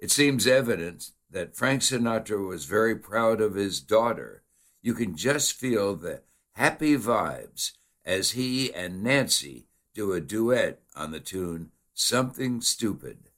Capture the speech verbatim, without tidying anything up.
It seems evident that Frank Sinatra was very proud of his daughter. You can just feel the happy vibes as he and Nancy do a duet on the tune Something Stupid.